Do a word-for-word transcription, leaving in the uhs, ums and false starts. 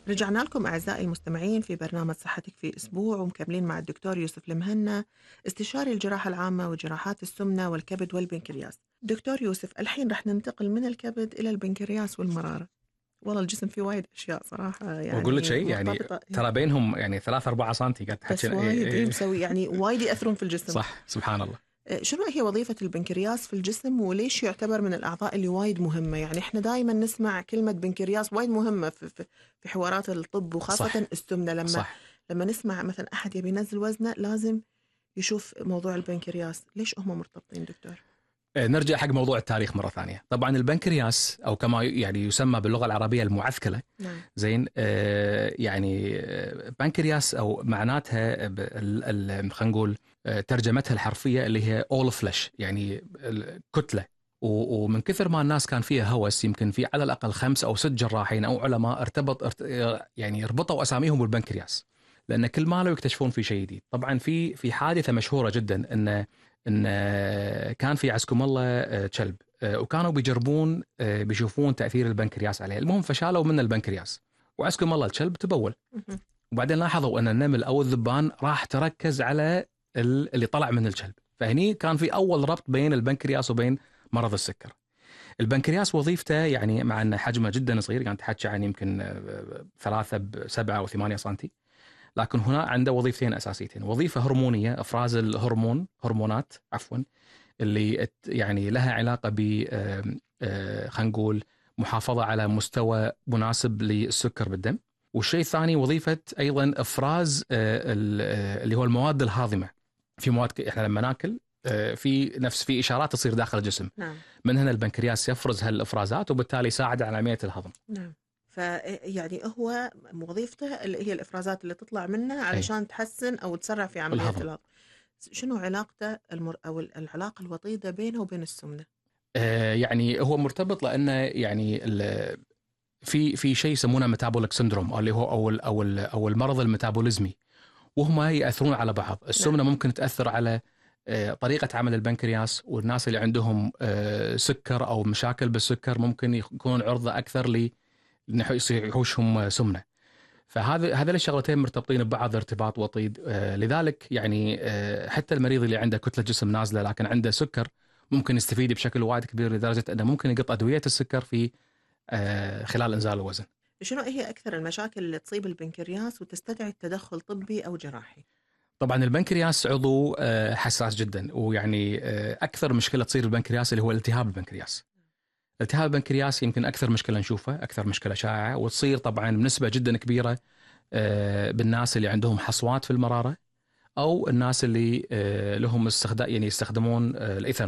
رجعنا لكم أعزائي المستمعين في برنامج صحتك في أسبوع، ومكملين مع الدكتور يوسف المهنا، استشاري الجراحة العامة وجراحات السمنة والكبد والبنكرياس. دكتور يوسف، الحين رح ننتقل من الكبد إلى البنكرياس والمرارة. والله الجسم فيه وايد أشياء صراحة واقول لك يعني شيء، يعني مرتبطة، ترى بينهم يعني ثلاث أربعة سنتي قاعد بس تحكي. وايد إيه إيه مسوي يعني وايد يأثرون في الجسم. صح، سبحان الله. آه، شنو هي وظيفة البنكرياس في الجسم، وليش يعتبر من الأعضاء اللي وايد مهمة؟ يعني إحنا دائما نسمع كلمة بنكرياس وايد مهمة في, في, في حوارات الطب، وخاصة صح السمنة. لما صح. لما نسمع مثلا أحد يبي ينزل وزنه لازم يشوف موضوع البنكرياس. ليش هم مرتبطين دكتور؟ آه، نرجع حق موضوع التاريخ مرة ثانية. طبعا البنكرياس أو كما يعني يسمى باللغة العربية المعثكلة. نعم. زين. آه يعني آه بنكرياس أو معناتها ب- ال- ال- خلينا نقول آه ترجمتها الحرفية اللي هي all flesh، يعني الكتلة. و- ومن كثر ما الناس كان فيها هوس، يمكن في على الأقل خمس أو ست جراحين أو علماء ارتبط ارت يعني ربطوا أساميهم بالبنكرياس، لأن كل ما لو يكتشفون في شيء جديد. طبعا في في حادثة مشهورة جدا أن ان كان في عزكم الله كلب، وكانوا بيجربون بيشوفون تاثير البنكرياس عليه. المهم فشالوا من البنكرياس، وعزكم الله الكلب تبول. مهم. وبعدين لاحظوا ان النمل او الذبان راح تركز على اللي طلع من الكلب، فهني كان في اول ربط بين البنكرياس وبين مرض السكر. البنكرياس وظيفته يعني مع ان حجمه جدا صغير، يعني تحكي عن يمكن ثلاثة بسبعة او ثمانية سنتي، لكن هنا عنده وظيفتين اساسيتين. وظيفه هرمونيه، افراز الهرمون هرمونات عفوا اللي يعني لها علاقه ب خلينا نقول محافظه على مستوى مناسب للسكر بالدم. والشيء الثاني وظيفه ايضا افراز اللي هو المواد الهاضمه. في مواد احنا لما ناكل في نفس في اشارات تصير داخل الجسم. نعم. من هنا البنكرياس يفرز هالافرازات، وبالتالي يساعد على عمليه الهضم. نعم. فيعني هو وظيفته اللي هي الإفرازات اللي تطلع منه أي. علشان تحسن أو تسرع في عملية الهضم. الهضم. شنو علاقته المر... أو العلاقة الوطيدة بينه وبين السمنة؟ آه يعني هو مرتبط، لأنه يعني في في شيء يسمونه ميتابوليك سندروم، اللي هو او ال او ال او المرض الميتابوليزمي، وهما ياثرون على بعض. السمنه نعم. ممكن تاثر على طريقه عمل البنكرياس، والناس اللي عندهم سكر او مشاكل بالسكر ممكن يكونون عرضه اكثر ل يحوشهم سمنه. فهذا هذول الشغلتين مرتبطين ببعض ارتباط وطيد. لذلك يعني حتى المريض اللي عنده كتله جسم نازله لكن عنده سكر ممكن يستفيد بشكل وايد كبير، لدرجه انه ممكن يقط ادويه السكر في خلال إنزال الوزن. شنو هي أكثر المشاكل اللي تصيب البنكرياس وتستدعي التدخل طبي أو جراحي؟ طبعا البنكرياس عضو حساس جدا، ويعني أكثر مشكلة تصير البنكرياس اللي هو التهاب البنكرياس. التهاب البنكرياس يمكن أكثر مشكلة نشوفه، أكثر مشكلة شائعة، وتصير طبعا بنسبة جدا كبيرة بالناس اللي عندهم حصوات في المرارة، أو الناس اللي لهم استخدام يعني يستخدمون الإيثانول.